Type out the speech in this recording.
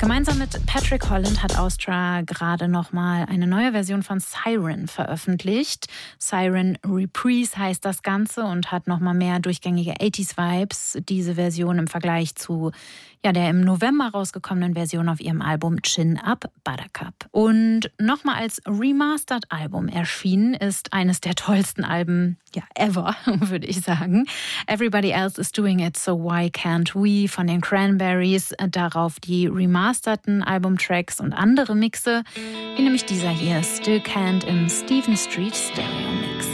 Gemeinsam mit Patrick Holland hat Austra gerade nochmal eine neue Version von Siren veröffentlicht. Siren Reprise heißt das Ganze und hat nochmal mehr durchgängige 80s-Vibes. Diese Version im Vergleich zu der im November rausgekommenen Version auf ihrem Album Chin Up Buttercup. Und nochmal als Remastered-Album erschienen ist eines der tollsten Alben, ever, würde ich sagen. Everybody Else is Doing It, So Why Can't We von den Cranberries. Darauf die remasterten Albumtracks und andere Mixe, wie nämlich dieser hier, Still Can't im Stephen Street Stereo Mix.